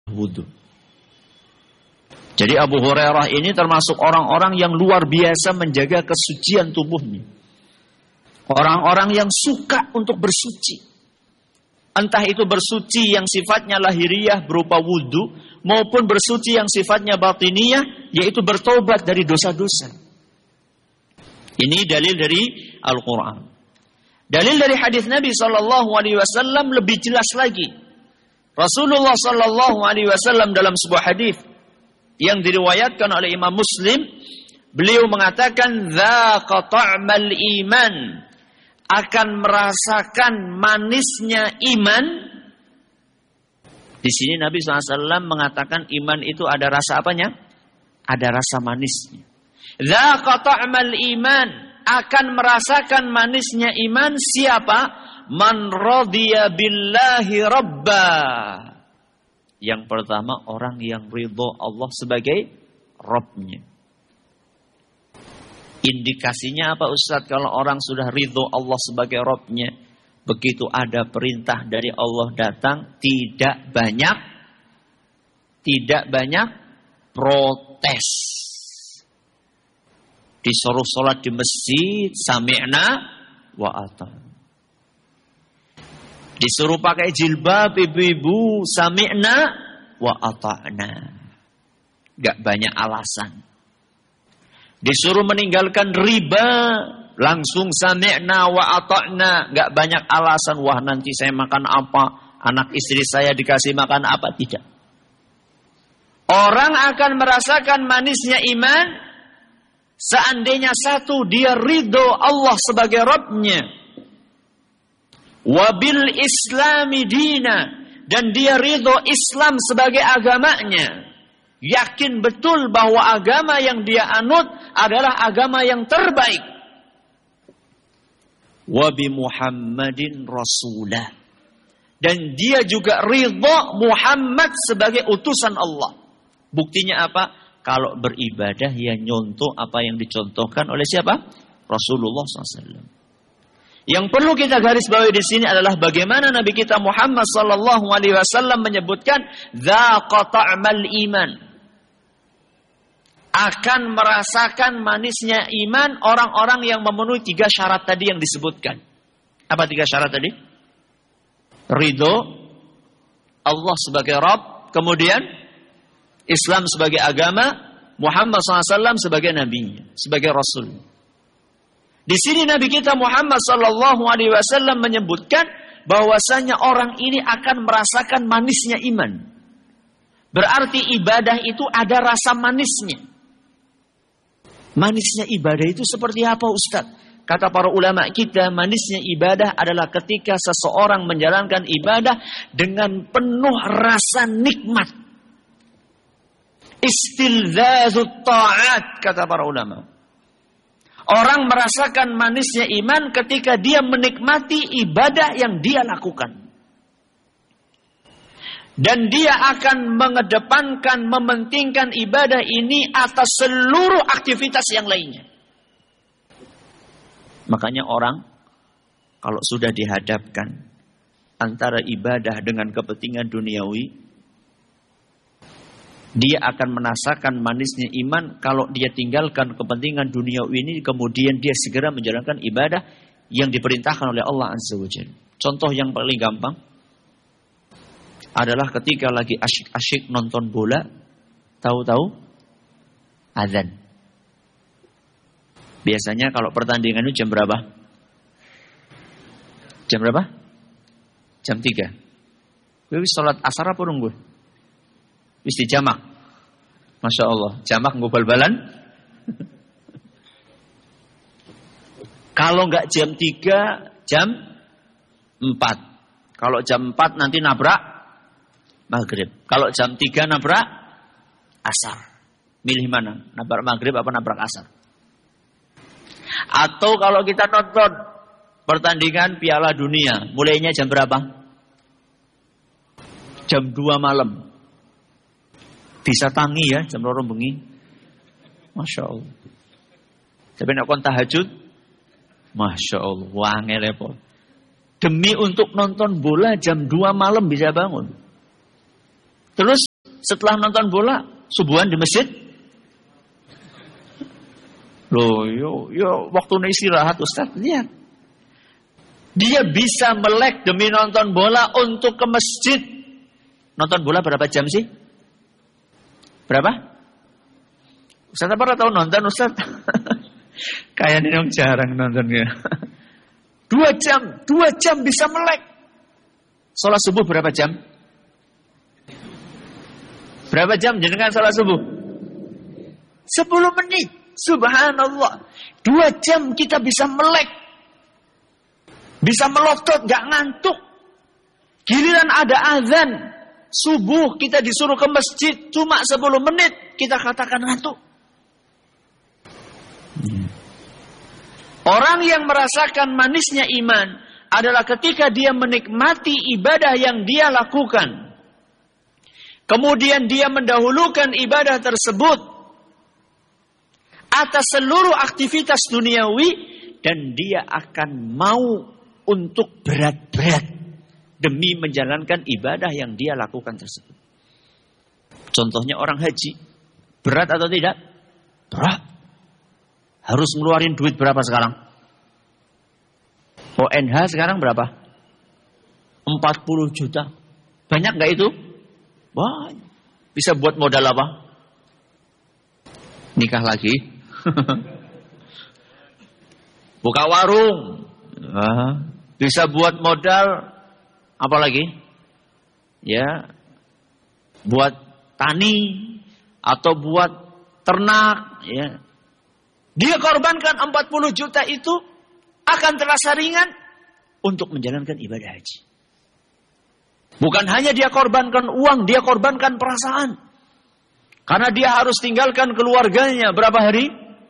wudu. Jadi Abu Hurairah ini termasuk orang-orang yang luar biasa menjaga kesucian tubuhnya. Orang-orang yang suka untuk bersuci. Entah itu bersuci yang sifatnya lahiriah berupa wudu, maupun bersuci yang sifatnya batiniyah, yaitu bertobat dari dosa-dosa. Ini dalil dari Al-Quran. Dalil dari hadis Nabi SAW lebih jelas lagi. Rasulullah SAW dalam sebuah hadis yang diriwayatkan oleh Imam Muslim, beliau mengatakan, "Dzaqa ta'mal iman," akan merasakan manisnya iman. Di sini Nabi SAW mengatakan iman itu ada rasa apanya? Ada rasa manisnya. Dzaqa ta'mal iman, akan merasakan manisnya iman siapa? Man radiya billahi rabba. Yang pertama, orang yang ridho Allah sebagai Rabb-nya. Indikasinya apa Ustaz? Kalau orang sudah ridho Allah sebagai Rabb-nya, begitu ada perintah dari Allah datang, tidak banyak protes. Disuruh sholat di masjid, sami'na wa ata'na. Disuruh pakai jilbab ibu-ibu, sami'na wa ata'na. Gak banyak alasan. Disuruh meninggalkan riba, langsung sami'na wa ata'na. Gak banyak alasan, wah nanti saya makan apa, anak istri saya dikasih makan apa, tidak. Orang akan merasakan manisnya iman seandainya satu, dia ridho Allah sebagai Rabb-nya. Wabil islami dina, dan dia ridho Islam sebagai agamanya. Yakin betul bahwa agama yang dia anut adalah agama yang terbaik. Wabi Muhammadin rasulah, dan dia juga ridho Muhammad sebagai utusan Allah. Buktinya apa? Kalau beribadah ya nyontoh apa yang dicontohkan oleh siapa? Rasulullah SAW. Yang perlu kita garis bawahi di sini adalah bagaimana Nabi kita Muhammad SAW menyebutkan dzaqa ta'mal iman. Akan merasakan manisnya iman orang-orang yang memenuhi 3 syarat tadi yang disebutkan. Apa 3 syarat tadi? Ridho Allah sebagai Rabb, kemudian Islam sebagai agama, Muhammad SAW sebagai nabinya, sebagai rasul. Di sini Nabi kita Muhammad SAW menyebutkan bahwasanya orang ini akan merasakan manisnya iman. Berarti ibadah itu ada rasa manisnya. Manisnya ibadah itu seperti apa Ustaz? Kata para ulama kita, manisnya ibadah adalah ketika seseorang menjalankan ibadah dengan penuh rasa nikmat. Istilzazut ta'at, kata para ulama. Orang merasakan manisnya iman ketika dia menikmati ibadah yang dia lakukan. Dan dia akan mengedepankan, mementingkan ibadah ini atas seluruh aktivitas yang lainnya. Makanya orang kalau sudah dihadapkan antara ibadah dengan kepentingan duniawi, dia akan merasakan manisnya iman kalau dia tinggalkan kepentingan duniawi ini, kemudian dia segera menjalankan ibadah yang diperintahkan oleh Allah Azza wa Jalla. Contoh yang paling gampang adalah ketika lagi asyik-asyik nonton bola, tahu-tahu azan. Biasanya kalau pertandingan itu jam berapa? Jam berapa? Jam 3. Wis salat asar apa nunggu? Wis dijamak. Masya Allah, jamak nggak bal-balan. Kalau nggak jam 3, jam 4. Kalau jam 4 nanti nabrak maghrib. Kalau jam 3 nabrak asar. Milih mana? Nabrak maghrib apa nabrak asar? Atau kalau kita nonton pertandingan Piala Dunia, mulainya jam berapa? Jam 2 malam. Bisa tangi ya jam 2 bengi. Masya Allah. Tapi nak kon tahajud, Masya Allah, wangel apa. Demi untuk nonton bola jam 2 malam bisa bangun. Terus setelah nonton bola subuhan di masjid. Loh, yo waktu istirahat Ustaz, lihat. Dia bisa melek demi nonton bola untuk ke masjid. Nonton bola berapa jam sih? Berapa? Ustaz apa tahu nonton Ustaz? Kayaknya yang jarang nontonnya. 2 jam bisa melek. Sholat subuh berapa jam? Berapa jam jenengan sholat subuh? 10 menit. Subhanallah. 2 jam kita bisa melek. Bisa melotot, gak ngantuk. Giliran ada azan subuh, kita disuruh ke masjid cuma 10 menit, kita katakan ngantuk. Orang yang merasakan manisnya iman adalah ketika dia menikmati ibadah yang dia lakukan. Kemudian dia mendahulukan ibadah tersebut atas seluruh aktivitas duniawi, dan dia akan mau untuk berat-berat demi menjalankan ibadah yang dia lakukan tersebut. Contohnya orang haji. Berat atau tidak? Berat. Harus ngeluarin duit berapa sekarang? ONH sekarang berapa? 40 juta. Banyak gak itu? Banyak. Bisa buat modal apa? Nikah lagi. Buka warung. Bisa buat modal apa lagi? Ya, buat tani atau buat ternak. Ya, dia korbankan 40 juta itu akan terasa ringan untuk menjalankan ibadah haji. Bukan hanya dia korbankan uang, dia korbankan perasaan. Karena dia harus tinggalkan keluarganya berapa hari?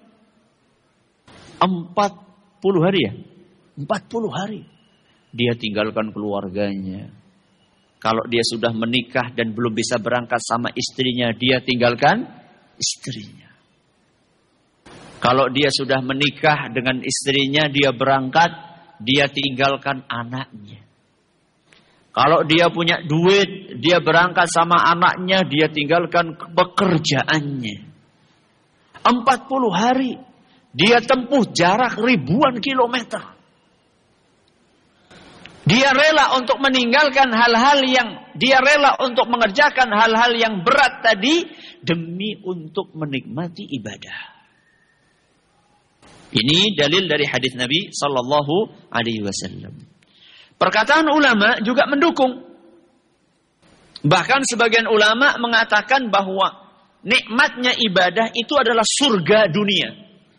40 hari ya? 40 hari. Dia tinggalkan keluarganya. Kalau dia sudah menikah dan belum bisa berangkat sama istrinya, dia tinggalkan istrinya. Kalau dia sudah menikah dengan istrinya, dia berangkat, dia tinggalkan anaknya. Kalau dia punya duit, dia berangkat sama anaknya, dia tinggalkan pekerjaannya. 40 hari, dia tempuh jarak ribuan kilometer. Dia rela untuk meninggalkan hal-hal yang, dia rela untuk mengerjakan hal-hal yang berat tadi, demi untuk menikmati ibadah. Ini dalil dari hadis Nabi sallallahu alaihi wasallam. Perkataan ulama juga mendukung. Bahkan sebagian ulama mengatakan bahwa nikmatnya ibadah itu adalah surga dunia.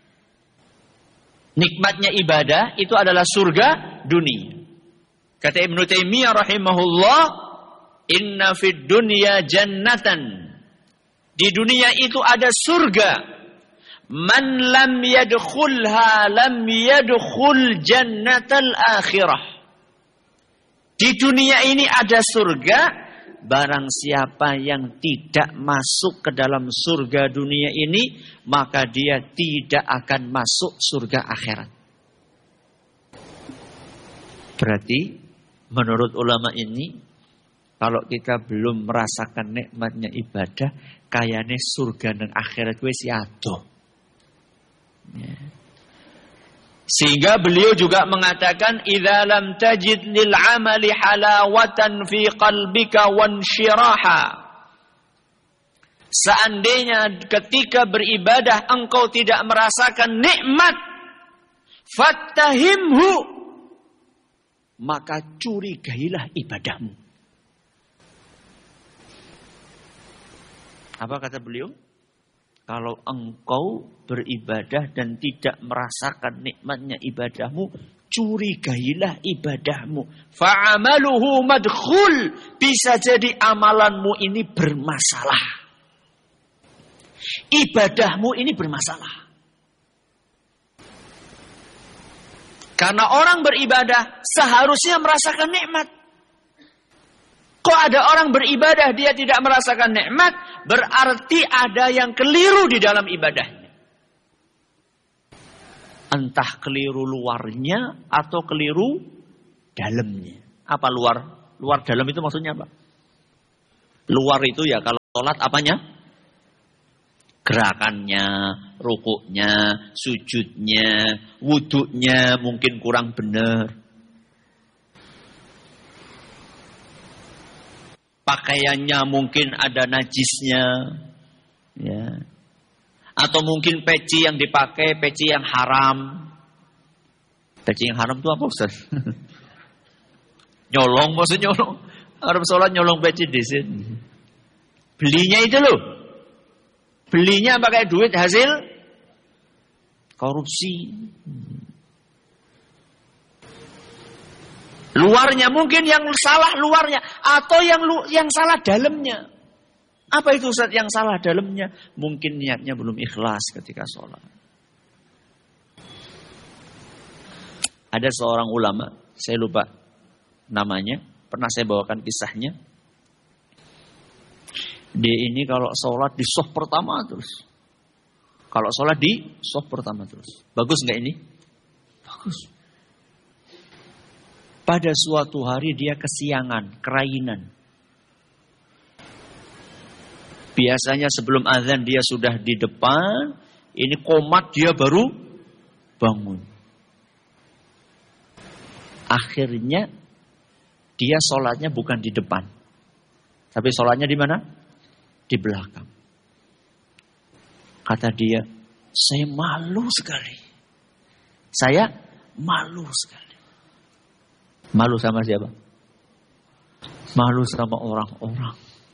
Nikmatnya ibadah itu adalah surga dunia. Kata Ibnu Taimiyah rahimahullah, "Inna fid dunya jannatan." Di dunia itu ada surga. Man lam yadkhulha lam yadkhul jannatal akhirah. Di dunia ini ada surga, barang siapa yang tidak masuk ke dalam surga dunia ini, maka dia tidak akan masuk surga akhirat. Berarti menurut ulama ini, kalau kita belum merasakan nikmatnya ibadah, kayaknya surga dan akhirat wis ado. Ya. Sehingga beliau juga mengatakan, idza lam tajid lil amali halawatan fi qalbika wanshiraha. Seandainya ketika beribadah engkau tidak merasakan nikmat, fattahimhu, maka curigailah ibadahmu. Apa kata beliau? Kalau engkau beribadah dan tidak merasakan nikmatnya ibadahmu, curigailah ibadahmu. Fa'amaluhu madkhul. Bisa jadi amalanmu ini bermasalah. Ibadahmu ini bermasalah. Karena orang beribadah seharusnya merasakan nikmat. Kok ada orang beribadah dia tidak merasakan nikmat, berarti ada yang keliru di dalam ibadahnya. Entah keliru luarnya atau keliru dalamnya. Apa luar? Luar dalam itu maksudnya apa? Luar itu ya kalau sholat apanya? Gerakannya, rukuknya, sujudnya, wudhunya mungkin kurang benar. Pakaiannya mungkin ada najisnya. Ya. Atau mungkin peci yang dipakai, peci yang haram. Peci yang haram itu apa Ustaz? Nyolong maksudnya nyolong. Arab sholat nyolong peci di sini. Belinya itu loh. Belinya pakai duit hasil korupsi. Luarnya mungkin yang salah luarnya atau yang salah dalamnya. Apa itu Ustaz yang salah dalamnya? Mungkin niatnya belum ikhlas ketika sholat. Ada seorang ulama, saya lupa namanya, pernah saya bawakan kisahnya. Dia ini kalau sholat di shaf pertama terus. Kalau sholat di shaf pertama terus. Bagus nggak ini? Bagus. Pada suatu hari dia kesiangan, kelainan. Biasanya sebelum azan dia sudah di depan. Ini komat dia baru bangun. Akhirnya dia sholatnya bukan di depan. Tapi sholatnya di mana? Di belakang. Kata dia, saya malu sekali. Saya malu sekali. Malu sama siapa? Malu sama orang-orang.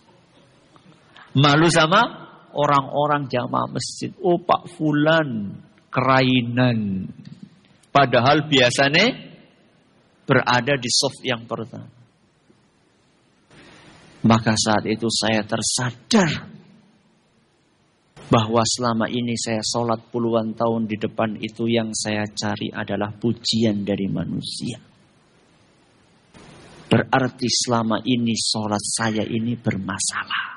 Malu sama orang-orang jamaah masjid. Oh Pak Fulan, kerainan. Padahal biasanya berada di shaf yang pertama. Maka saat itu saya tersadar bahwa selama ini saya sholat puluhan tahun di depan itu yang saya cari adalah pujian dari manusia. Berarti selama ini sholat saya ini bermasalah.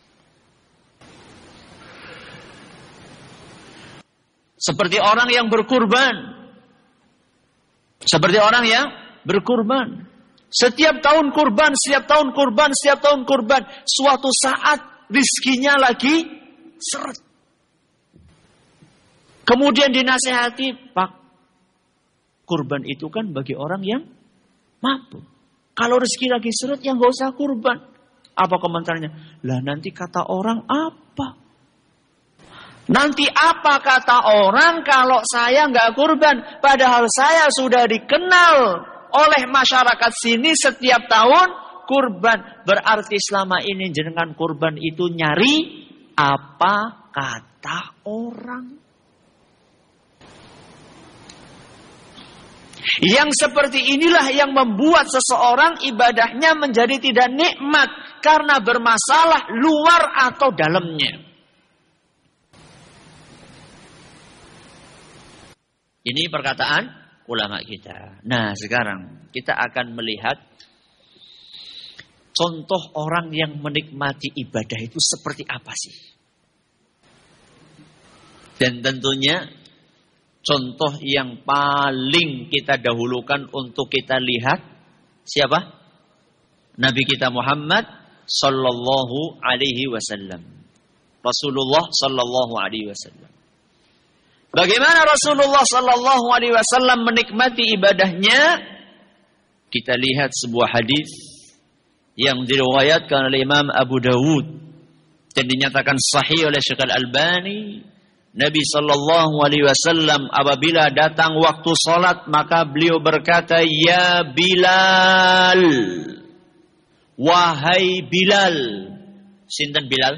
Seperti orang yang berkurban. Seperti orang yang berkurban. Setiap tahun kurban, setiap tahun kurban, setiap tahun kurban. Suatu saat rizkinya lagi seret. Kemudian dinasehati, Pak, kurban itu kan bagi orang yang mampu. Kalau rezeki lagi seret, ya nggak usah kurban. Apa komentarnya? Lah nanti kata orang apa? Nanti apa kata orang kalau saya nggak kurban? Padahal saya sudah dikenal oleh masyarakat sini setiap tahun kurban. Berarti selama ini jenengan kurban itu nyari apa kata orang. Yang seperti inilah yang membuat seseorang ibadahnya menjadi tidak nikmat karena bermasalah luar atau dalamnya. Ini perkataan ulama kita. Nah, sekarang kita akan melihat contoh orang yang menikmati ibadah itu seperti apa sih? Dan tentunya contoh yang paling kita dahulukan untuk kita lihat siapa? Nabi kita Muhammad sallallahu alaihi wasallam. Rasulullah sallallahu alaihi wasallam. Bagaimana Rasulullah sallallahu alaihi wasallam menikmati ibadahnya? Kita lihat sebuah hadis yang diriwayatkan oleh Imam Abu Dawud dan dinyatakan sahih oleh Syekh Al-Albani. Nabi sallallahu alaihi wasallam apabila datang waktu salat maka beliau berkata, "Ya Bilal." Wahai Bilal. Sinten Bilal?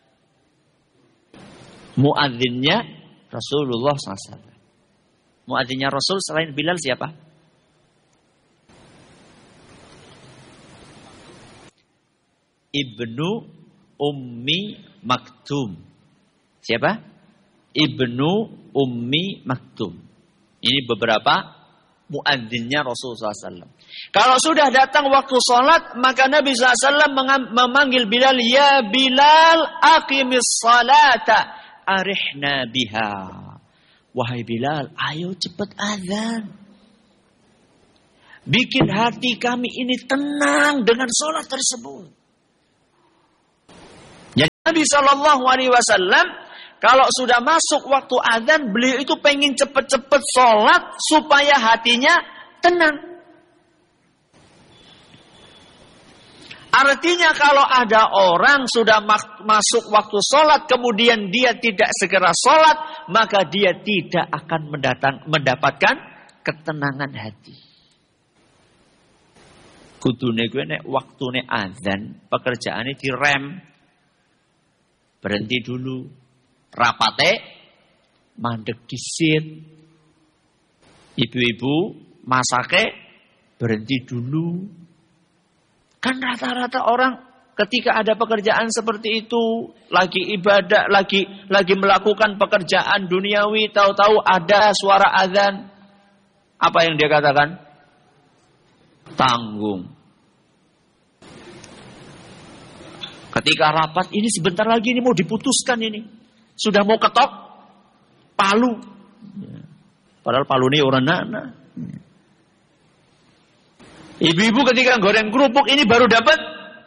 Muadzinnya Rasulullah SAW. Muadzinnya Rasul selain Bilal siapa? Ibnu Ummi Maktum. Siapa? Ibnu Ummi Maktum. Ini beberapa muadzinnya Rasulullah SAW. Kalau sudah datang waktu sholat, maka Nabi SAW memanggil Bilal, "Ya Bilal, aqimis salata. Arihna biha." Wahai Bilal, ayo cepat azan. Bikin hati kami ini tenang dengan sholat tersebut. Nabi SAW kalau sudah masuk waktu adzan, beliau itu pengen cepet-cepet sholat supaya hatinya tenang. Artinya kalau ada orang sudah masuk waktu sholat, kemudian dia tidak segera sholat, maka dia tidak akan mendapatkan ketenangan hati. Kudune gue nek waktune adzan, pekerjaane direm. Berhenti dulu. Rapate mandek disit. Ibu-ibu masake berhenti dulu. Kan rata-rata orang ketika ada pekerjaan seperti itu, lagi ibadah, lagi melakukan pekerjaan duniawi, tahu-tahu ada suara azan. Apa yang dia katakan? Tanggung. Ketika rapat, ini sebentar lagi ini mau diputuskan ini. Sudah mau ketok palu. Padahal palu ini orang nana. Ibu-ibu ketika goreng kerupuk ini baru dapat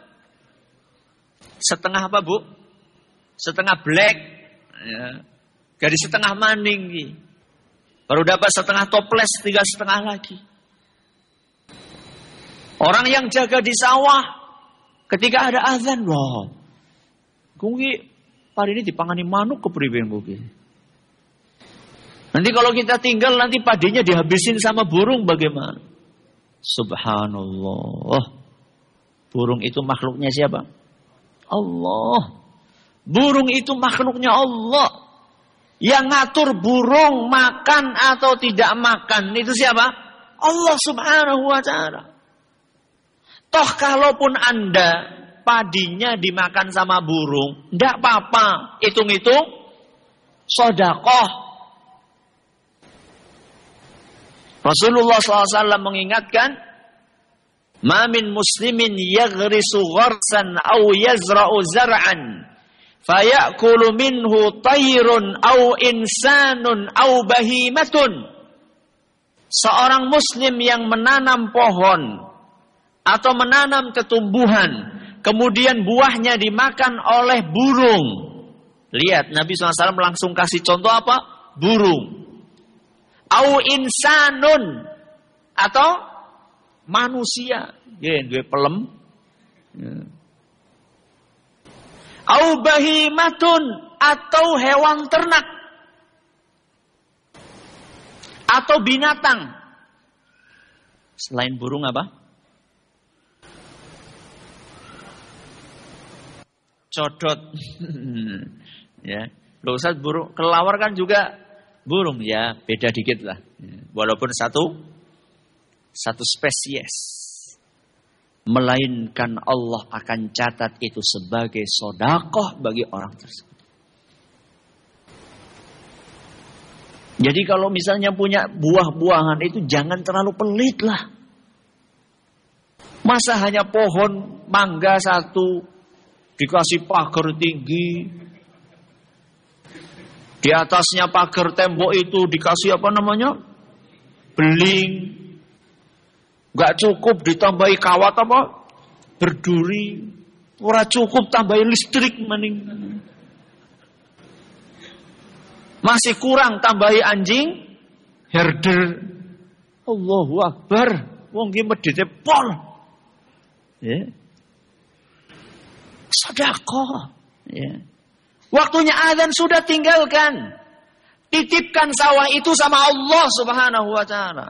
setengah apa, Bu? Setengah black. Ya. Gadis setengah maning. Baru dapat setengah toples, tinggal setengah lagi. Orang yang jaga di sawah ketika ada azan, wah. Kuwi hari ini dipangani manuk kepriben kuwi. Nanti kalau kita tinggal nanti padinya dihabisin sama burung bagaimana? Subhanallah. Burung itu makhluknya siapa? Allah. Burung itu makhluknya Allah. Yang ngatur burung makan atau tidak makan itu siapa? Allah Subhanahu wa ta'ala. Toh kalaupun Anda padinya dimakan sama burung, tidak apa-apa. Hitung-hitung sedekah. Rasulullah SAW mengingatkan, "Ma min muslimin yaghrisu gharsan aw yazra'u zar'an fayakulu minhu tayrun aw insanun aw bahimatun." Seorang muslim yang menanam pohon atau menanam tumbuhan, kemudian buahnya dimakan oleh burung. Lihat, Nabi SAW langsung kasih contoh apa? Burung. Au insanun, atau manusia. Ya, dua pelem. Ya. Au bahimatun, atau hewan ternak. Atau binatang. Selain burung apa? Codot. Ya. Loh Ustaz, burung kelawar kan juga burung, ya beda dikit lah. Walaupun satu spesies. Melainkan Allah akan catat itu sebagai sedekah bagi orang tersebut. Jadi kalau misalnya punya buah-buahan itu jangan terlalu pelit lah. Masa hanya pohon mangga satu dikasih pagar tinggi, di atasnya pagar tembok itu dikasih apa namanya? Beling. Gak cukup ditambahi kawat apa? Berduri. Ora cukup tambahi listrik maning. Masih kurang tambahi anjing herder. Allahu Akbar. Wong ki medhite pol. Ya. Sedekah. Ya. Waktunya azan sudah tinggalkan. Titipkan sawah itu sama Allah Subhanahu wa ta'ala.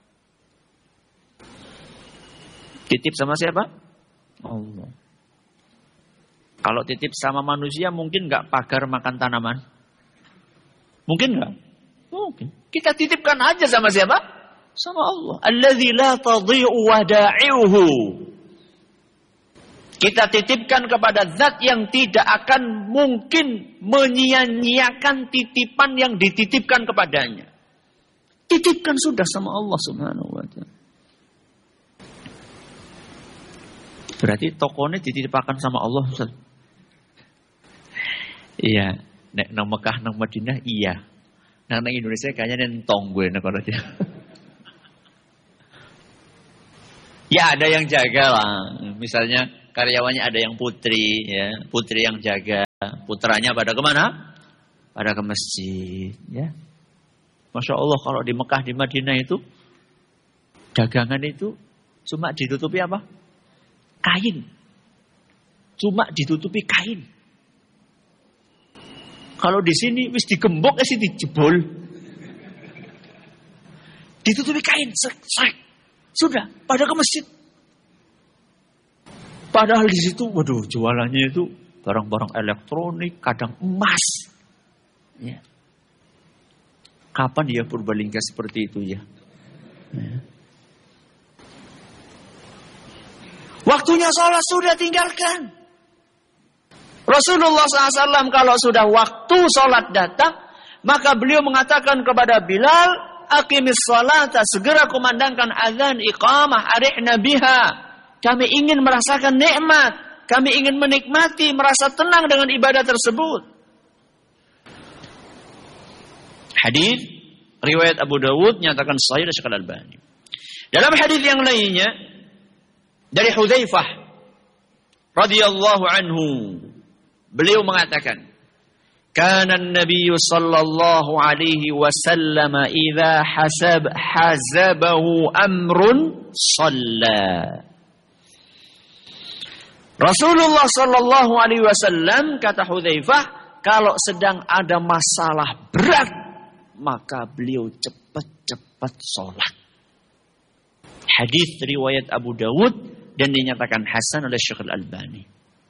Titip sama siapa? Allah. Kalau titip sama manusia mungkin gak pagar makan tanaman? Mungkin gak? Mungkin. Kita titipkan aja sama siapa? Sama Allah. Alladzi la tadhi'u wada'i'uhu. Kita titipkan kepada zat yang tidak akan mungkin menyia-nyiakan titipan yang dititipkan kepadanya. Titipkan sudah sama Allah Subhanahu wa ta'ala. Berarti tokonya dititipkan sama Allah. Iya. Nek nang Mekah, nang Madinah, iya. Nang Indonesia kayaknya nentong gue nak dia. Ya ada yang jaga lah. Misalnya karyawannya ada yang putri, ya, putri yang jaga. putranya pada kemana? Pada ke masjid. Ya. Masya Allah kalau di Mekah, di Madinah itu, dagangan itu cuma ditutupi apa? Kain. Cuma ditutupi kain. Kalau di sini wis digembok sih dijebol. Ditutupi kain, sek. Sudah, pada ke masjid. Padahal di situ, waduh, jualannya itu barang-barang elektronik, kadang emas. Ya. Kapan dia Purbalingga seperti itu ya? Ya. Waktunya sholat sudah tinggalkan. Rasulullah SAW kalau sudah waktu sholat datang, maka beliau mengatakan kepada Bilal, aqimis sholata, segera kumandangkan azan, iqamah, arihna biha. Kami ingin merasakan nikmat, kami ingin menikmati, merasa tenang dengan ibadah tersebut. Hadis riwayat Abu Dawud nyatakan sahih dari Syekh Al-Albani. Dalam hadis yang lainnya dari Hudzaifah radhiyallahu anhu, beliau mengatakan, kana an-nabiy sallallahu alaihi wasallam idza hazabahu amrun shalla. Rasulullah sallallahu alaihi wasallam, kata Hudzaifah, kalau sedang ada masalah berat, maka beliau cepat-cepat sholat. Hadis riwayat Abu Dawud dan dinyatakan hasan oleh Syekh Al-Albani.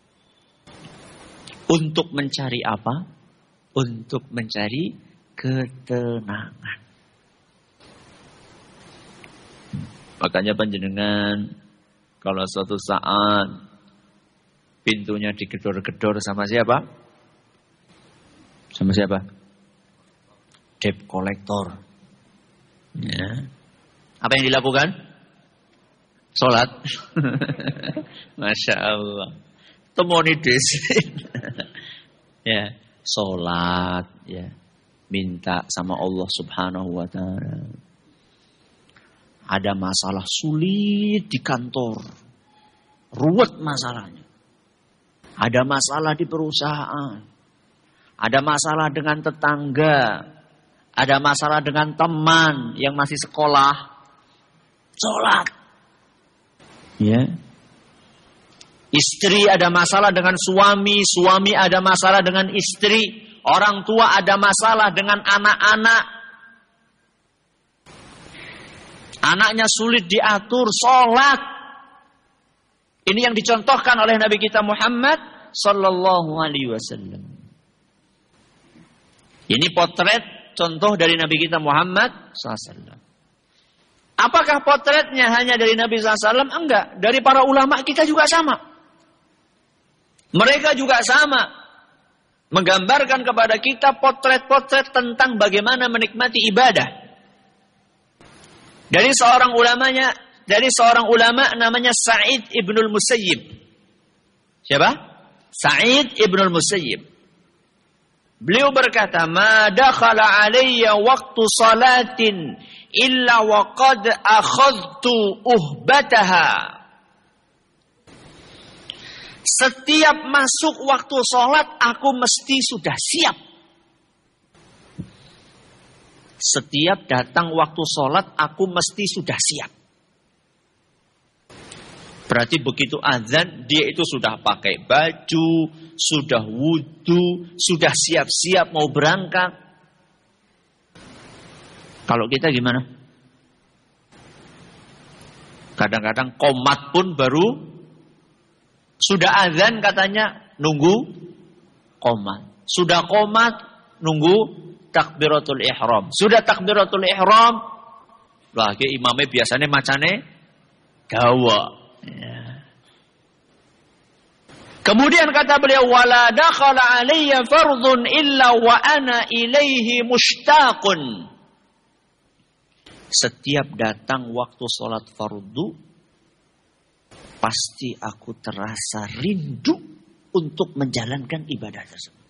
Untuk mencari apa? Untuk mencari ketenangan. Makanya panjenengan kalau suatu saat pintunya digedor-gedor sama siapa? Sama siapa? Debt collector. Ya. Apa yang dilakukan? Sholat. Masya Allah. Temoni desin. Ya, sholat. Ya, minta sama Allah Subhanahu Wa Taala. Ada masalah sulit di kantor, ruwet masalahnya. Ada masalah di perusahaan. Ada masalah dengan tetangga. Ada masalah dengan teman yang masih sekolah. Sholat. Ya. Istri ada masalah dengan suami. Suami ada masalah dengan istri. Orang tua ada masalah dengan anak-anak. Anaknya sulit diatur. Sholat. Ini yang dicontohkan oleh Nabi kita Muhammad sallallahu alaihi wasallam. Ini potret contoh dari Nabi kita Muhammad SAW. Apakah potretnya hanya dari Nabi SAW? Enggak. Dari para ulama kita juga sama. Mereka juga sama. Menggambarkan kepada kita potret-potret tentang bagaimana menikmati ibadah. Dari seorang ulama namanya Sa'id ibnul Musayyib. Siapa? Sa'id ibnul Musayyib. Beliau berkata, "Ma dakhala alayya waqtu salatin illa wa qad akhadtu uhbataha." Setiap masuk waktu salat aku mesti sudah siap. Setiap datang waktu salat aku mesti sudah siap. Berarti begitu azan dia itu sudah pakai baju, sudah wudu, sudah siap-siap mau berangkat. Kalau kita gimana? Kadang-kadang qomat pun baru sudah azan katanya nunggu qomat. Sudah qomat nunggu takbiratul ihram. Sudah takbiratul ihram lagi imamnya biasanya macane dawa. Ya. Kemudian kata beliau, wala dakhala alayya fardun illa wa ana ilaihi mushtaqun. Setiap datang waktu sholat fardu, pasti aku terasa rindu untuk menjalankan ibadah tersebut.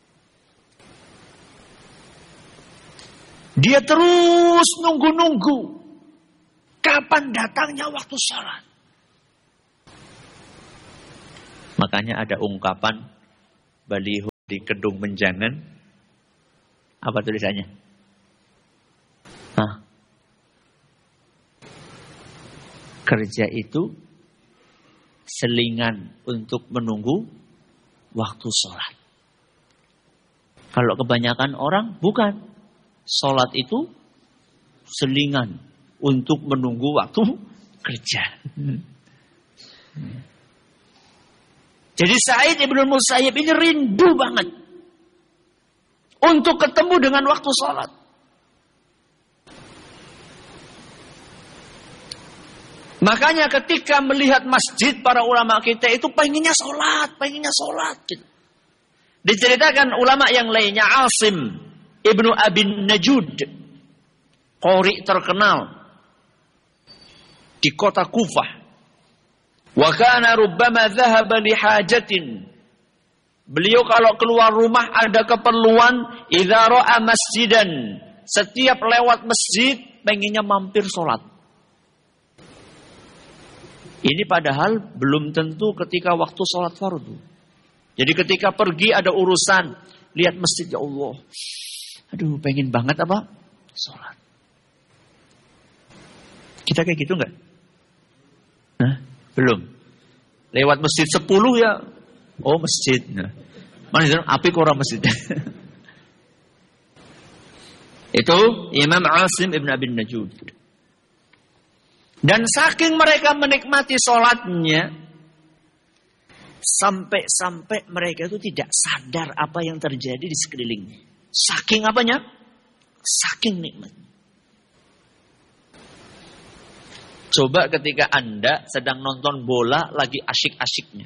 Dia terus nunggu-nunggu kapan datangnya waktu sholat. Makanya ada ungkapan baliho di Kedung Menjangan. Apa tulisannya? Hah? Kerja itu selingan untuk menunggu waktu sholat. Kalau kebanyakan orang, bukan. Sholat itu selingan untuk menunggu waktu kerja. Jadi Sa'id Ibn Musayyib ini rindu banget untuk ketemu dengan waktu sholat. Makanya ketika melihat masjid, para ulama kita itu pengennya sholat gitu. Diceritakan ulama yang lainnya, Asim Ibnu Abin Najud, qori terkenal di kota Kufah. Wa kana rubbama dhahaba li hajatin. Beliau kalau keluar rumah ada keperluan, idza ra'a masjidan, setiap lewat masjid pengennya mampir sholat. Ini padahal belum tentu ketika waktu sholat fardu. Jadi ketika pergi ada urusan, lihat masjid, ya Allah, aduh pengen banget apa? Sholat. Kita kayak gitu nggak? Nah, belum. Lewat masjid 10 ya, oh masjid. Nah, mana itu api orang masjid. Itu Imam Asim Ibn Abin Najud. Dan saking mereka menikmati sholatnya, sampai mereka itu tidak sadar apa yang terjadi di sekelilingnya. Saking apanya? Saking nikmatnya. Coba ketika Anda sedang nonton bola lagi asyik-asyiknya.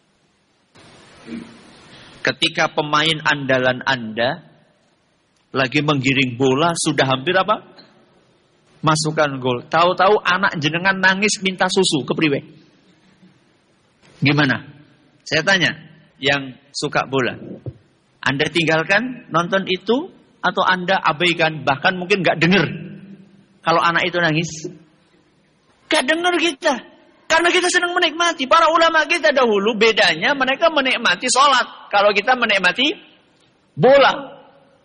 Ketika pemain andalan Anda lagi menggiring bola sudah hampir apa? Masukkan gol. Tahu-tahu anak jenengan nangis minta susu, kepriwe? Gimana? Saya tanya, yang suka bola. Anda tinggalkan nonton itu atau Anda abaikan, bahkan mungkin gak dengar kalau anak itu nangis? Gak dengar kita. Karena kita sedang menikmati. Para ulama kita dahulu bedanya mereka menikmati sholat. Kalau kita menikmati bola.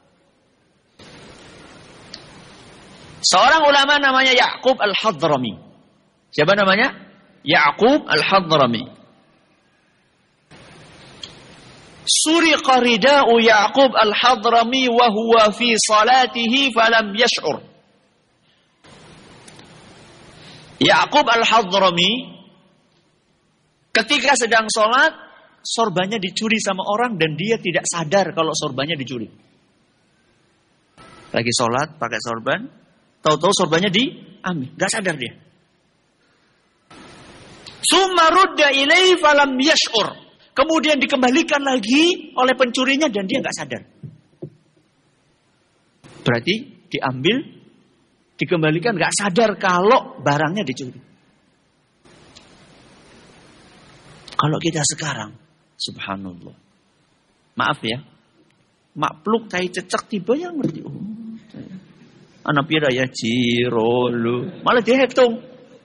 Seorang ulama namanya Ya'qub Al-Hadrami. Siapa namanya? Ya'qub Al-Hadrami. Suriqa rida'u Ya'qub Al-Hadrami wa huwa fi salatihi falam yash'ur. Ya'qub Al-Hadrami ketika sedang sholat, sorbannya dicuri sama orang dan dia tidak sadar kalau sorbannya dicuri. Lagi sholat pakai sorban, tahu-tahu sorbannya diambil, gak sadar dia. Summa rudda ilaihi falam yash'ur. Kemudian dikembalikan lagi oleh pencurinya dan dia gak sadar. Berarti diambil, dikembalikan gak sadar kalau barangnya dicuri. Kalau kita sekarang, subhanallah, maaf ya, makluk tai cecek tiba yang ngerti. Oh, anak pira ya ciro lu, malah dihitung.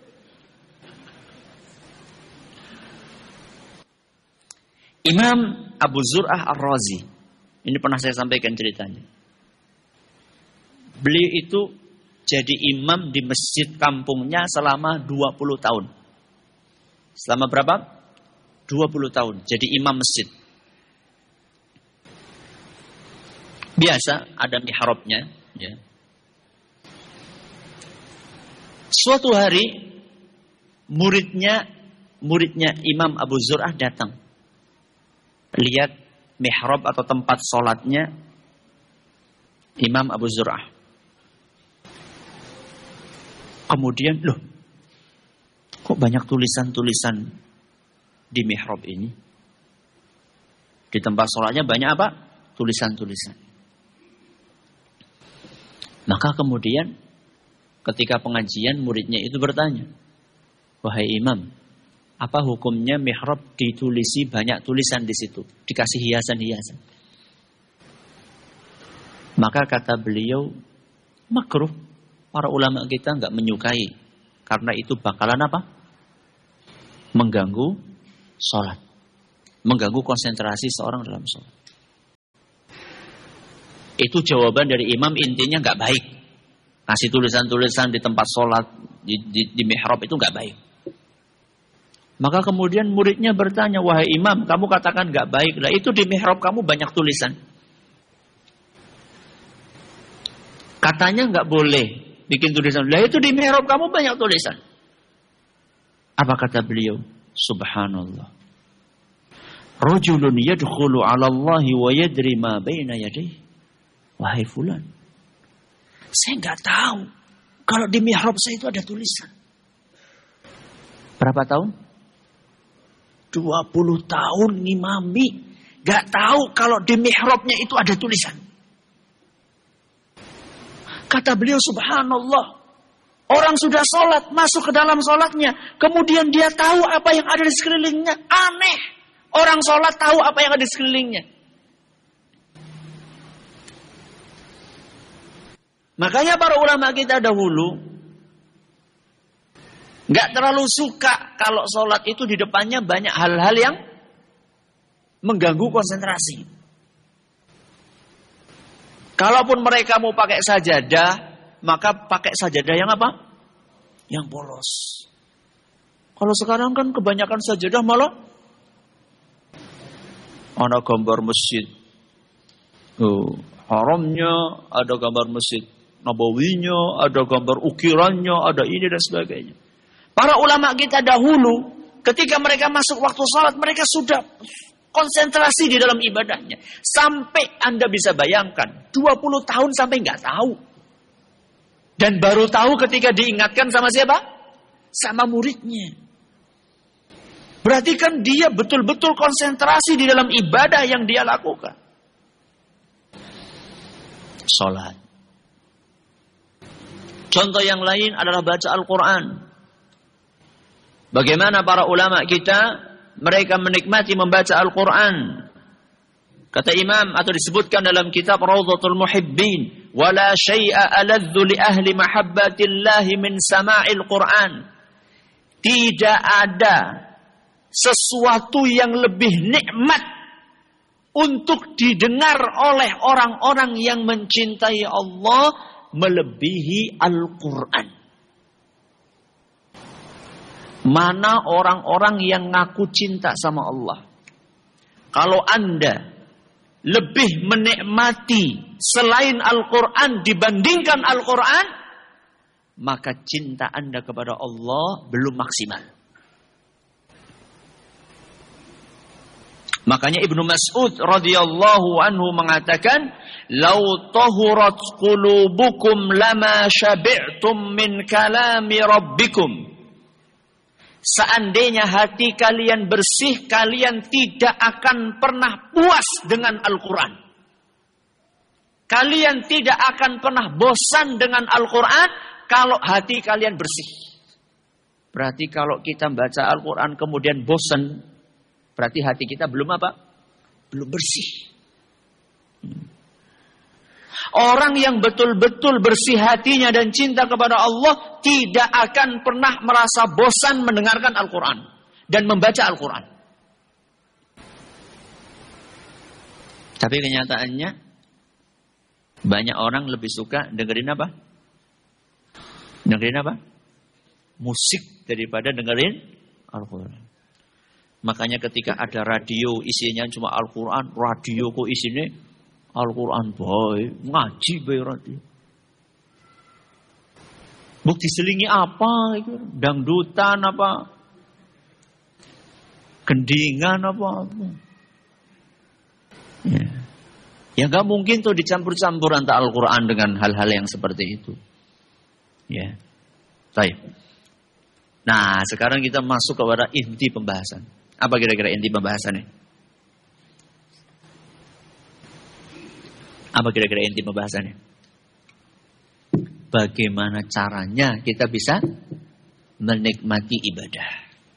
Imam Abu Zur'ah Ar-Razi, ini pernah saya sampaikan ceritanya. Beliau itu jadi imam di masjid kampungnya selama 20 tahun. Selama berapa? 20 tahun. Jadi imam masjid. Biasa ada mihrabnya. Ya. Suatu hari muridnya Imam Abu Zur'ah datang. Lihat mihrab atau tempat sholatnya Imam Abu Zur'ah. Kemudian, loh, kok banyak tulisan-tulisan di mihrab ini? Di tempat sholatnya banyak apa? Tulisan-tulisan. Maka kemudian ketika pengajian muridnya itu bertanya, wahai imam, apa hukumnya mihrab ditulisi banyak tulisan di situ, dikasih hiasan-hiasan? Maka kata beliau, makruh. Para ulama kita nggak menyukai karena itu bakalan apa? Mengganggu sholat, mengganggu konsentrasi seorang dalam sholat. Itu jawaban dari imam, intinya nggak baik. Kasih tulisan-tulisan di tempat sholat, di mihrab itu nggak baik. Maka kemudian muridnya bertanya, wahai imam, kamu katakan nggak baik. Lah itu di mihrab kamu banyak tulisan. Katanya nggak boleh bikin tulisan. Lah itu di mihrab kamu banyak tulisan. Apa kata beliau? Subhanallah. Rajulun yadkhulu 'ala Allah wa yadri ma baina yadayhi. Wahai fulan, saya nggak tahu kalau di mihrab saya itu ada tulisan. Berapa tahun? 20 tahun ngimami, nggak tahu kalau di mihrabnya itu ada tulisan. Kata beliau, subhanallah, orang sudah sholat, masuk ke dalam sholatnya, kemudian dia tahu apa yang ada di sekelilingnya. Aneh, orang sholat tahu apa yang ada di sekelilingnya. Makanya para ulama kita dahulu nggak terlalu suka kalau sholat itu di depannya banyak hal-hal yang mengganggu konsentrasi. Kalaupun mereka mau pakai sajadah, maka pakai sajadah yang apa? Yang polos. Kalau sekarang kan kebanyakan sajadah malah ada gambar masjid. Haramnya, ada gambar masjid Nabawinya, ada gambar ukirannya, ada ini dan sebagainya. Para ulama kita dahulu, ketika mereka masuk waktu sholat, mereka sudah konsentrasi di dalam ibadahnya. Sampai Anda bisa bayangkan, 20 tahun sampai nggak tahu. Dan baru tahu ketika diingatkan sama siapa? Sama muridnya. Berarti kan dia betul-betul konsentrasi di dalam ibadah yang dia lakukan. Sholat. Contoh yang lain adalah baca Al-Quran. Bagaimana para ulama kita, mereka menikmati membaca Al-Quran. Kata imam atau disebutkan dalam kitab Rawdatul Muhibbin, wala syai'a aladzu li ahli mahabbatillahi min sama'il Quran. Tidak ada sesuatu yang lebih nikmat untuk didengar oleh orang-orang yang mencintai Allah melebihi Al-Quran. Mana orang-orang yang ngaku cinta sama Allah? Kalau Anda lebih menikmati selain Al-Quran dibandingkan Al-Quran, maka cinta Anda kepada Allah belum maksimal. Makanya Ibnu Mas'ud radhiyallahu anhu mengatakan, "Lau tahurat qulubukum lama syabi'tum min kalami rabbikum." Seandainya hati kalian bersih, kalian tidak akan pernah puas dengan Al-Quran. Kalian tidak akan pernah bosan dengan Al-Quran kalau hati kalian bersih. Berarti kalau kita baca Al-Quran kemudian bosan, berarti hati kita belum apa? Belum bersih. Orang yang betul-betul bersih hatinya dan cinta kepada Allah tidak akan pernah merasa bosan mendengarkan Al-Quran dan membaca Al-Quran. Tapi kenyataannya banyak orang lebih suka dengerin apa? Dengerin apa? Musik daripada dengerin Al-Quran. Makanya ketika ada radio isinya cuma Al-Quran, radio kok isinya Al-Quran boy, ngaji boy radio. Bukti selingi apa itu? Dangdutan apa? Gendingan apa? Ya gak mungkin tuh dicampur-campur antara Al-Quran dengan hal-hal yang seperti itu. Ya. Baik. Nah, sekarang kita masuk kepada inti pembahasan. Apa kira-kira inti pembahasannya? Apa kira-kira inti pembahasannya? Bagaimana caranya kita bisa menikmati ibadah?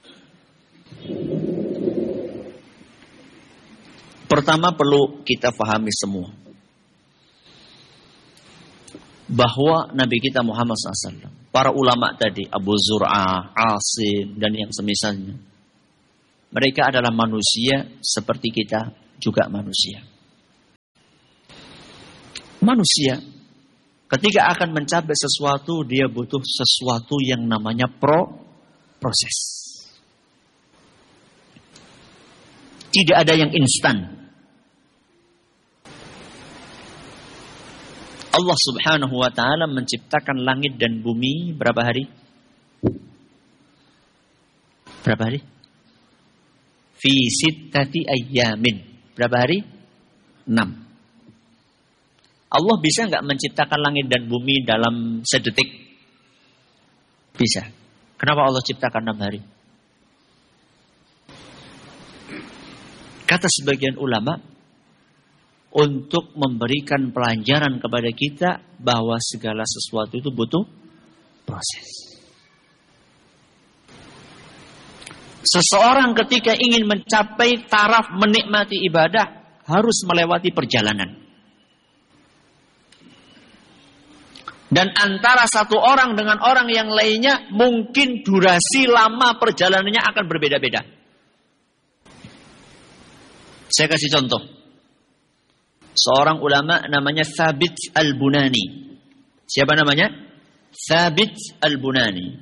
Pertama perlu kita pahami semua bahwa Nabi kita Muhammad SAW, para ulama tadi, Abu Zur'ah, Asim, dan yang semisalnya, mereka adalah manusia seperti kita juga manusia. manusia ketika akan mencapai sesuatu, dia butuh sesuatu yang namanya proses. Tidak ada yang instan. Allah Subhanahu wa ta'ala menciptakan langit dan bumi berapa hari? Berapa hari? Fi sittati ayyamin. Berapa hari? 6. Allah bisa nggak menciptakan langit dan bumi dalam sedetik? Bisa. Kenapa Allah ciptakan 6 hari? Kata sebagian ulama, untuk memberikan pelajaran kepada kita bahwa segala sesuatu itu butuh proses. Seseorang ketika ingin mencapai taraf menikmati ibadah harus melewati perjalanan. Dan antara satu orang dengan orang yang lainnya mungkin durasi lama perjalanannya akan berbeda-beda. Saya kasih contoh. Seorang ulama namanya Thabit Al-Bunani. Siapa namanya? Thabit Al-Bunani.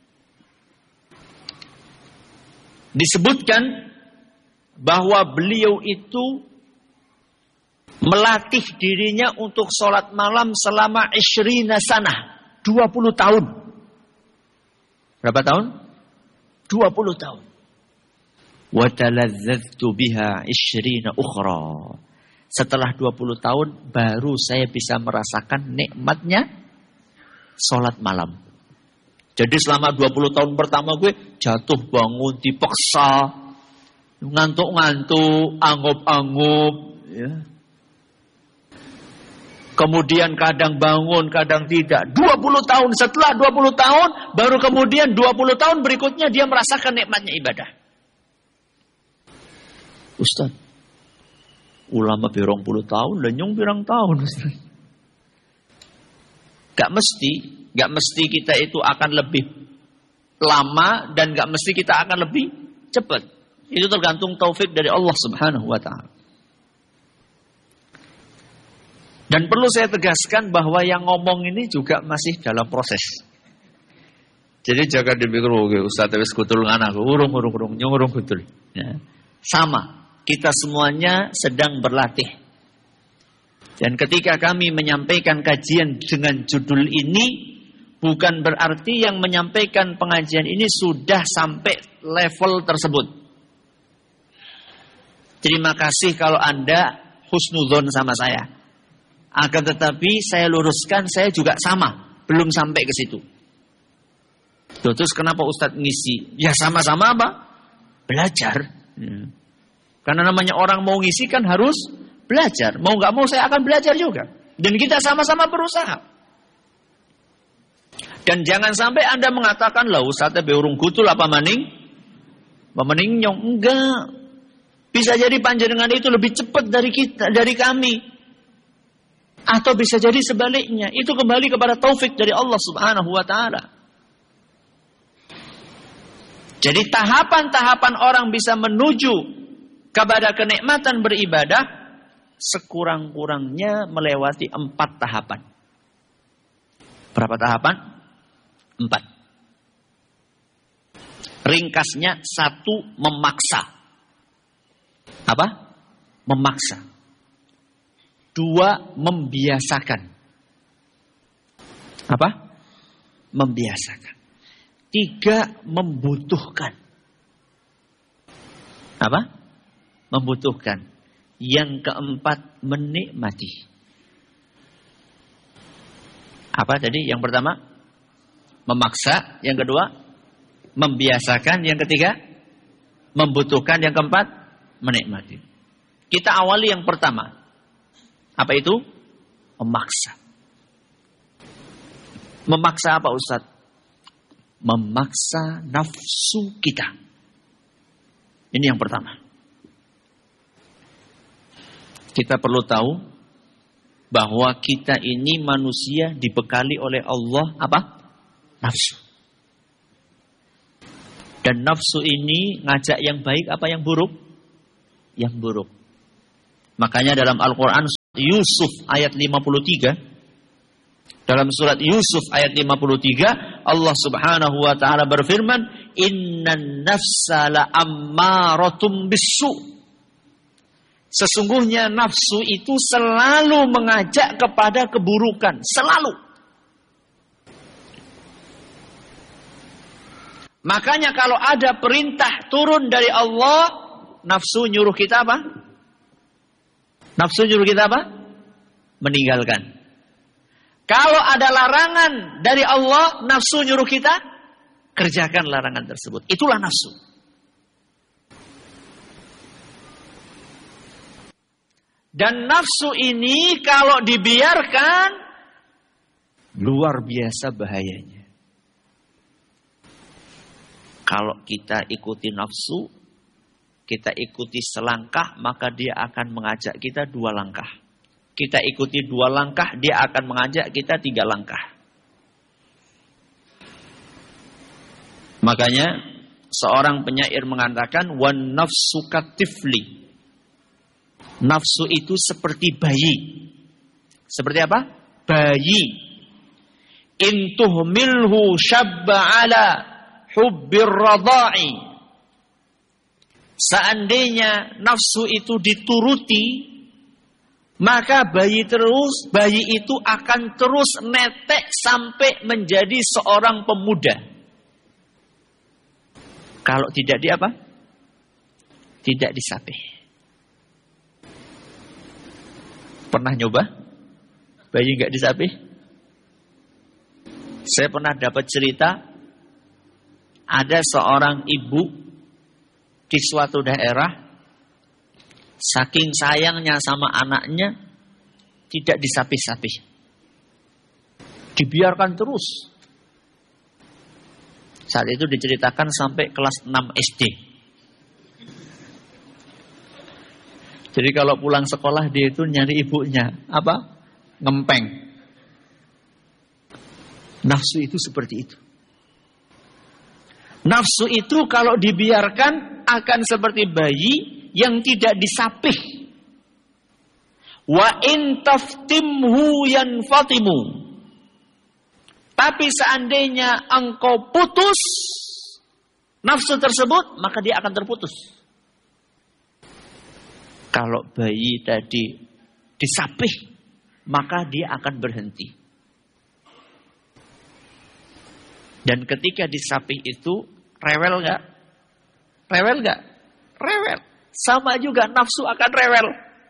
Disebutkan bahwa beliau itu melatih dirinya untuk sholat malam selama 20 sanah. 20 tahun. Berapa tahun? 20 tahun. وَتَلَذَّذْتُ بِهَا 20 أُخْرَى. Setelah 20 tahun baru saya bisa merasakan nikmatnya sholat malam. Jadi selama 20 tahun pertama gue jatuh bangun, dipaksa, ngantuk-ngantuk, angup-angup. Ya. Kemudian kadang bangun, kadang tidak. 20 tahun, setelah 20 tahun, baru kemudian 20 tahun berikutnya dia merasakan nikmatnya ibadah. Ustaz, ulama birong 10 tahun, lenyong birang tahun. Ustaz. Gak mesti kita itu akan lebih lama dan gak mesti kita akan lebih cepat. Itu tergantung taufik dari Allah Subhanahu wa ta'ala. Dan perlu saya tegaskan bahwa yang ngomong ini juga masih dalam proses. Jadi jangan dipikir, Ustaz wis kutul anak, urung kutul. Ya. Sama, kita semuanya sedang berlatih. Dan ketika kami menyampaikan kajian dengan judul ini, bukan berarti yang menyampaikan pengajian ini sudah sampai level tersebut. Terima kasih kalau Anda husnudzon sama saya. Akan tetapi saya luruskan, saya juga sama. Belum sampai ke situ. Terus kenapa Ustadz ngisi? Ya sama-sama apa? Belajar. Ya. Karena namanya orang mau ngisi kan harus belajar. Mau gak mau saya akan belajar juga. Dan kita sama-sama berusaha. Dan jangan sampai Anda mengatakan, lah Ustadz beurung kutul apa maning? Maning nyong. Enggak. Bisa jadi panjenengan itu lebih cepat dari kita, dari kami. Atau bisa jadi sebaliknya. Itu kembali kepada taufik dari Allah Subhanahu wa ta'ala. Jadi tahapan-tahapan orang bisa menuju kepada kenikmatan beribadah, sekurang-kurangnya melewati 4 tahapan. Berapa tahapan? 4. Ringkasnya 1, memaksa. Apa? Memaksa. 2, membiasakan. Apa? Membiasakan. 3, membutuhkan. Apa? Membutuhkan. Yang keempat, menikmati. Apa tadi? Yang pertama, memaksa. Yang kedua, membiasakan. Yang ketiga, membutuhkan. Yang keempat, menikmati. Kita awali yang pertama. Apa itu? Memaksa. Memaksa apa Ustaz? Memaksa nafsu kita. Ini yang pertama. Kita perlu tahu bahwa kita ini manusia dibekali oleh Allah apa? Nafsu. Dan nafsu ini ngajak yang baik apa yang buruk? Yang buruk. Makanya dalam Al-Quran Yusuf ayat 53. Dalam surat Yusuf ayat 53, Allah Subhanahu wa taala berfirman, "Innan nafsa la'ammaratum bisu." Sesungguhnya nafsu itu selalu mengajak kepada keburukan, selalu. Makanya kalau ada perintah turun dari Allah, nafsu nyuruh kita apa? Nafsu nyuruh kita apa? Meninggalkan. Kalau ada larangan dari Allah, nafsu nyuruh kita kerjakan larangan tersebut. Itulah nafsu. Dan nafsu ini kalau dibiarkan, luar biasa bahayanya. Kalau kita ikuti nafsu, kita ikuti selangkah, maka dia akan mengajak kita 2 langkah. Kita ikuti 2 langkah, dia akan mengajak kita 3 langkah. Makanya seorang penyair mengatakan, wan nafsu katifli. Nafsu itu seperti bayi. Seperti apa? Bayi. In tuhmilhu syabba ala hubbir radha'i. Seandainya nafsu itu dituruti, maka bayi itu akan terus netek sampai menjadi seorang pemuda. Kalau tidak tidak disapih. Pernah nyoba? Bayi nggak disapih? Saya pernah dapat cerita, ada seorang ibu di suatu daerah, saking sayangnya sama anaknya, tidak disapih-sapih. Dibiarkan terus. Saat itu diceritakan sampai kelas 6 SD. Jadi kalau pulang sekolah dia itu nyari ibunya. Apa? Ngempeng. Nafsu itu seperti itu. Nafsu itu kalau dibiarkan akan seperti bayi yang tidak disapih. Wa in taftimhu yanfatimu. Tapi seandainya engkau putus nafsu tersebut, maka dia akan terputus. Kalau bayi tadi disapih, maka dia akan berhenti. Dan ketika disapih itu, rewel gak? Rewel gak? Rewel. Sama juga nafsu akan rewel.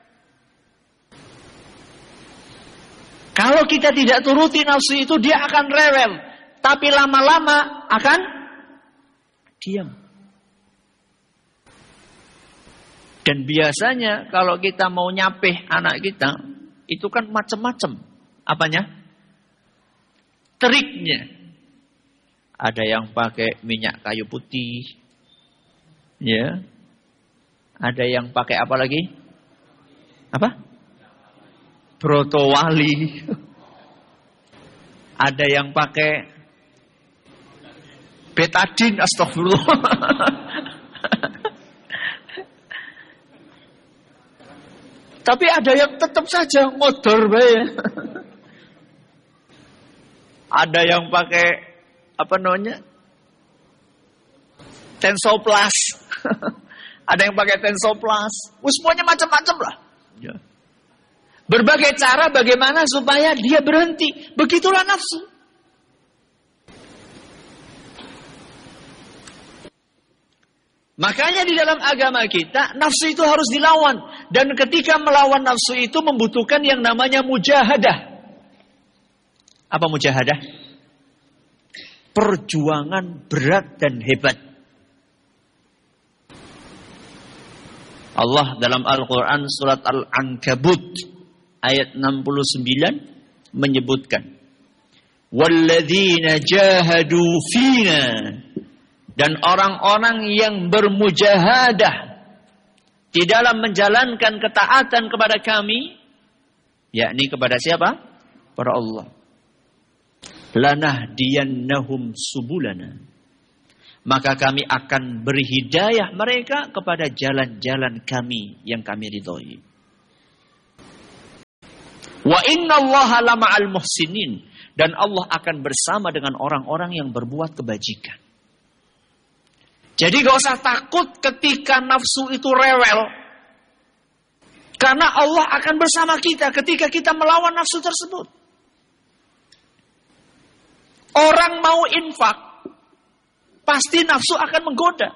Kalau kita tidak turuti nafsu itu, dia akan rewel. Tapi lama-lama akan diam. Dan biasanya kalau kita mau nyapih anak kita, itu kan macam-macam. Apanya? Triknya. Ada yang pakai minyak kayu putih. Ya. Ada yang pakai apa lagi? Apa? Brotowali. Ada yang pakai betadine, astagfirullah. Tapi ada yang tetap saja ngodor bae. Ada yang pakai apa namanya? Tensoplas. Ada yang pakai Tensoplas. Semuanya macam-macam lah. Ya. Berbagai cara bagaimana supaya dia berhenti. Begitulah nafsu. Makanya di dalam agama kita, nafsu itu harus dilawan. Dan ketika melawan nafsu itu membutuhkan yang namanya mujahadah. Apa mujahadah? Perjuangan berat dan hebat. Allah dalam Al-Quran surat Al-Ankabut ayat 69 menyebutkan, وَالَّذِينَ جَاهَدُوا فِينَا, dan orang-orang yang bermujahadah di dalam menjalankan ketaatan kepada kami, yakni kepada siapa? Kepada Allah. لَنَهْدِيَنَّهُمْ سُبُلَنَا, maka kami akan beri hidayah mereka kepada jalan-jalan kami yang kami ridhoi. Wa innallaha lama'al muhsinin. Dan Allah akan bersama dengan orang-orang yang berbuat kebajikan. Jadi gak usah takut ketika nafsu itu rewel. Karena Allah akan bersama kita ketika kita melawan nafsu tersebut. Orang mau infak, pasti nafsu akan menggoda.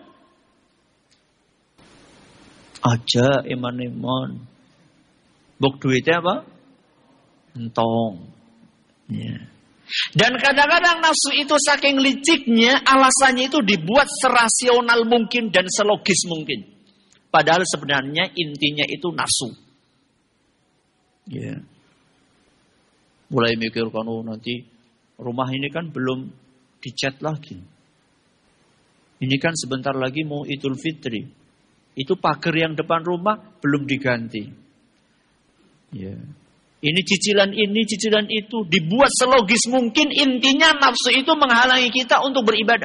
Aja iman-iman. Buk duitnya apa? Entong. Ya. Dan kadang-kadang nafsu itu saking liciknya, alasannya itu dibuat serasional mungkin dan selogis mungkin. Padahal sebenarnya intinya itu nafsu. Ya. Mulai mikirkan, nanti rumah ini kan belum dicat lagi. Ini kan sebentar lagi mau Idul Fitri. Itu pagar yang depan rumah belum diganti. Ya. Ini, cicilan itu. Dibuat selogis mungkin, intinya nafsu itu menghalangi kita untuk beribadah.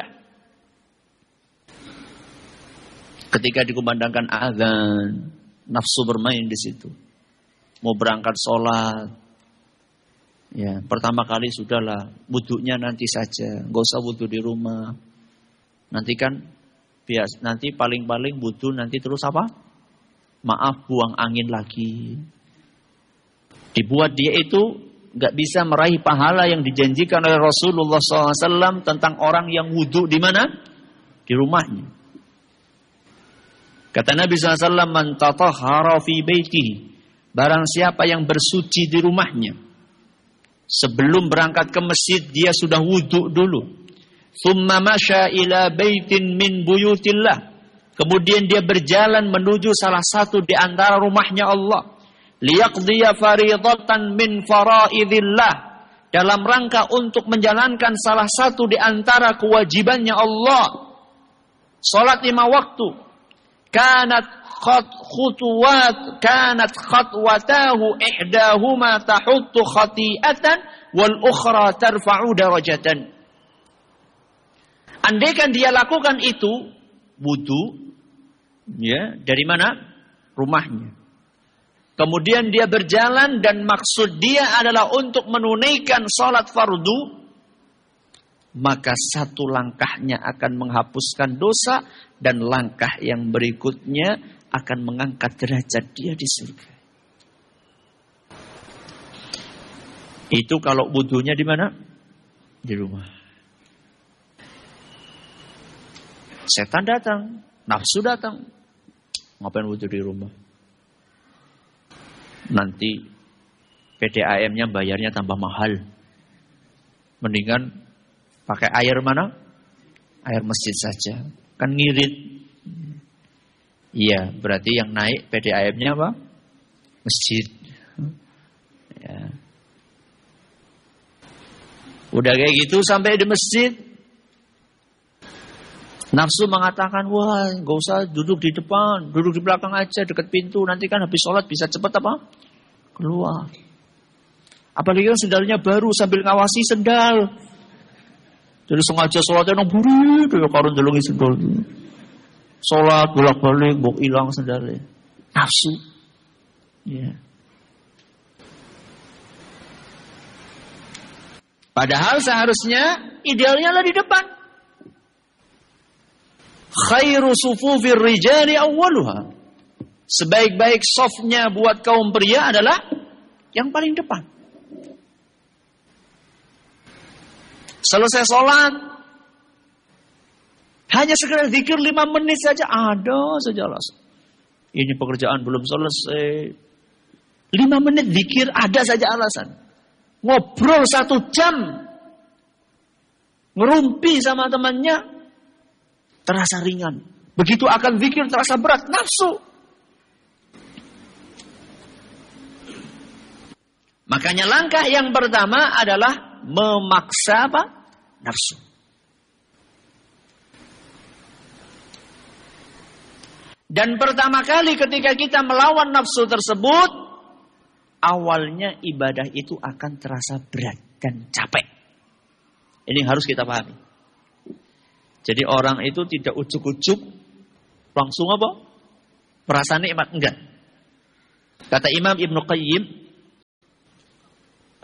Ketika dikumandangkan azan, nafsu bermain di situ. Mau berangkat sholat. Ya, pertama kali sudahlah, wudhunya nanti saja. Nggak usah wudhu di rumah. Nanti kan, nanti paling-paling wudhu nanti terus apa? Maaf, buang angin lagi. Dibuat dia itu gak bisa meraih pahala yang dijanjikan oleh Rasulullah SAW tentang orang yang wudhu di mana? Di rumahnya. Kata Nabi SAW, man tatahhara fi baitihi. Barang siapa yang bersuci di rumahnya. Sebelum berangkat ke masjid, dia sudah wudhu dulu. Thumma masya ila baitin min buyutillah. Kemudian dia berjalan menuju salah satu di antara rumahnya Allah. Liyaqdiya faridatan min faraidillah, dalam rangka untuk menjalankan salah satu di antara kewajibannya Allah. Salat 5 waktu. Kanat khatwatahu ihdahuma tahuttu khati'atan wal ukhra tarfa'u darajatan. Andaikan dia lakukan itu wudu, ya, dari mana? Rumahnya. Kemudian dia berjalan dan maksud dia adalah untuk menunaikan sholat fardu. Maka satu langkahnya akan menghapuskan dosa. Dan langkah yang berikutnya akan mengangkat derajat dia di surga. Itu kalau wudunya di mana? Di rumah. Setan datang. Nafsu datang. Ngapain wudu di rumah? Nanti PDAM-nya bayarnya tambah mahal. Mendingan pakai air mana? Air masjid saja. Kan ngirit. Iya, berarti yang naik PDAM-nya apa? Masjid. Ya. Udah kayak gitu sampai di masjid. Nafsu mengatakan, wah gak usah duduk di depan, duduk di belakang aja dekat pintu. Nanti kan habis sholat bisa cepat apa? Keluar. Apalagi kan sendalnya baru sambil ngawasi sendal. Jadi sengaja sholatnya nang buri, kayak karun delungi sendal. Sholat bolak-balik, bok hilang sendalnya. Nafsu. Ya. Padahal seharusnya idealnya lah di depan. Khairu sufufir rijali awwaluha. Sebaik-baik safnya buat kaum pria adalah yang paling depan. Selesai sholat, hanya sekedar zikir 5 menit saja, ada saja alasan. Ini pekerjaan belum selesai. 5 menit zikir ada saja alasan. Ngobrol 1 jam, ngerumpi sama temannya, terasa ringan. Begitu akan zikir terasa berat, nafsu. Makanya langkah yang pertama adalah memaksa apa? Nafsu. Dan pertama kali ketika kita melawan nafsu tersebut, awalnya ibadah itu akan terasa berat dan capek. Ini harus kita pahami. Jadi orang itu tidak ujuk-ujuk langsung apa? Merasa nikmat, enggak. Kata Imam Ibnu Qayyim,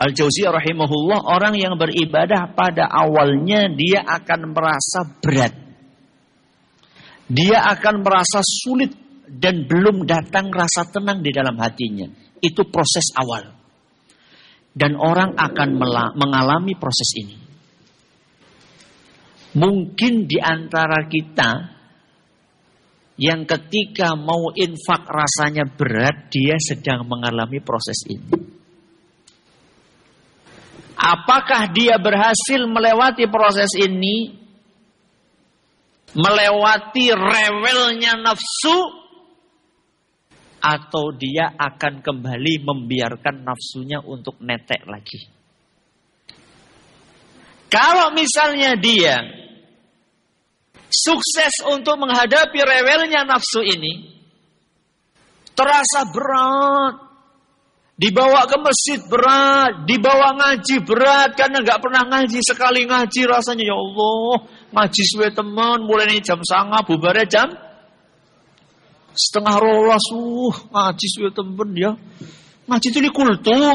Al-Jauziyah rahimahullah, orang yang beribadah pada awalnya dia akan merasa berat. Dia akan merasa sulit dan belum datang rasa tenang di dalam hatinya. Itu proses awal. Dan orang akan mengalami proses ini. Mungkin di antara kita yang ketika mau infak rasanya berat, dia sedang mengalami proses ini. Apakah dia berhasil melewati proses ini? Melewati rewelnya nafsu? Atau dia akan kembali membiarkan nafsunya untuk netek lagi? Kalau misalnya dia sukses untuk menghadapi rewelnya nafsu ini, terasa berat, dibawa ke masjid berat, dibawa ngaji berat, karena nggak pernah ngaji, sekali ngaji rasanya ya Allah, ngaji suwe teman, mulai ini jam 09.30, bubarnya jam 10:30, ngaji suwe temen ya, ngaji itu di kultum,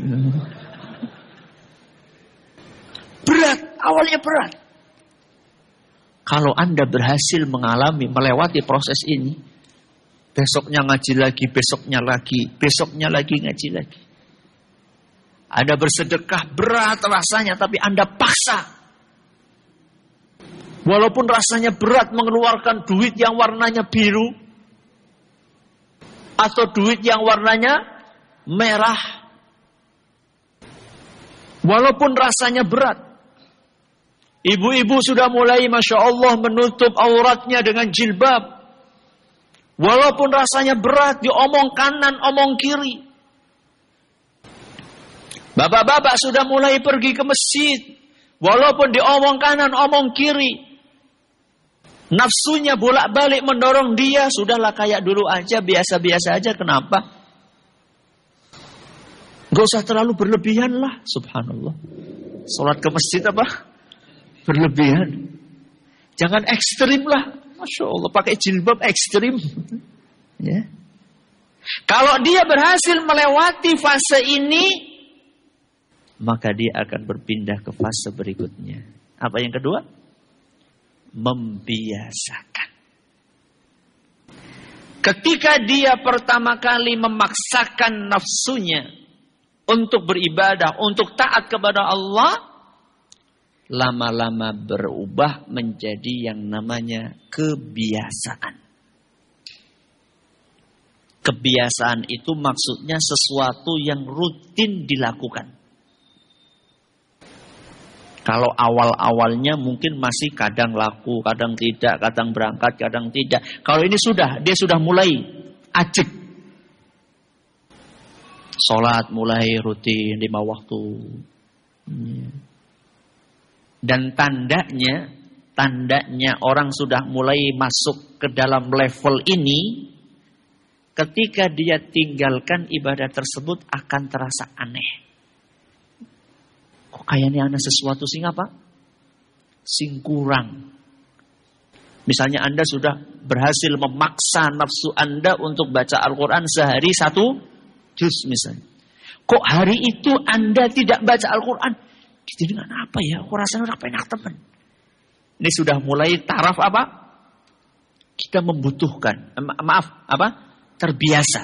berat, awalnya berat. Kalau Anda berhasil melewati proses ini, besoknya ngaji lagi, besoknya lagi ngaji lagi. Anda bersedekah berat rasanya, tapi Anda paksa. Walaupun rasanya berat mengeluarkan duit yang warnanya biru, atau duit yang warnanya merah. Walaupun rasanya berat. Ibu-ibu sudah mulai Masya Allah menutup auratnya dengan jilbab. Walaupun rasanya berat, diomong kanan, omong kiri. Bapak-bapak sudah mulai pergi ke masjid. Walaupun diomong kanan, omong kiri. Nafsunya bolak-balik mendorong dia. Sudahlah kayak dulu aja, biasa-biasa aja. Kenapa? Gak usah terlalu berlebihan lah. Subhanallah. Sholat ke masjid apa? Berlebihan. Jangan ekstrim lah. Masya Allah, pakai jilbab ekstrim. Ya. Kalau dia berhasil melewati fase ini, maka dia akan berpindah ke fase berikutnya. Apa yang kedua? Membiasakan. Ketika dia pertama kali memaksakan nafsunya untuk beribadah, untuk taat kepada Allah, lama-lama berubah menjadi yang namanya kebiasaan. Kebiasaan itu maksudnya sesuatu yang rutin dilakukan. Kalau awal-awalnya mungkin masih kadang laku, kadang tidak, kadang berangkat, kadang tidak. Kalau ini dia sudah mulai ajek. Sholat mulai rutin 5 waktu. Dan tandanya orang sudah mulai masuk ke dalam level ini, ketika dia tinggalkan ibadah tersebut akan terasa aneh. Kok kayaknya ada sesuatu sing apa? Sing kurang. Misalnya Anda sudah berhasil memaksa nafsu Anda untuk baca Al-Quran sehari 1 juz misalnya. Kok hari itu Anda tidak baca Al-Quran? Jadi dengan apa ya? Aku rasanya udah penak teman. Ini sudah mulai taraf apa? Kita membutuhkan. Terbiasa.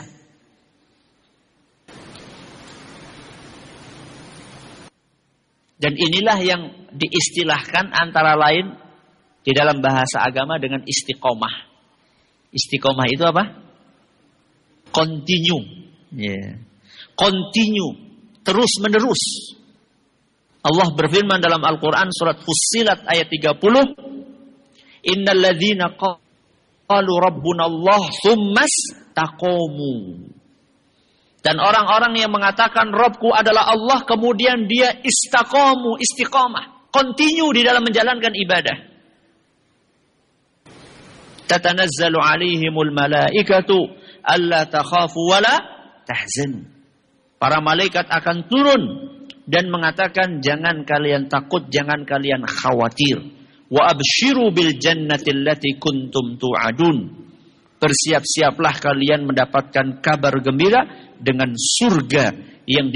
Dan inilah yang diistilahkan antara lain di dalam bahasa agama dengan istiqomah. Istiqomah itu apa? Continue. Yeah. Continue. Terus menerus. Allah berfirman dalam Al-Quran surat Fussilat ayat 30. Innal ladzina qalu rabbuna Allah tsummas taqamu. Dan orang-orang yang mengatakan Rabbku adalah Allah, kemudian dia istiqomah, continue di dalam menjalankan ibadah. Tatanazzalu alaihimul malaikatu alla takhafu wala tahzanu. Para malaikat akan turun dan mengatakan jangan kalian takut, jangan kalian khawatir. Wa abshiru bil jannati allati kuntum tu'adun. Bersiap-siaplah kalian mendapatkan kabar gembira dengan surga yang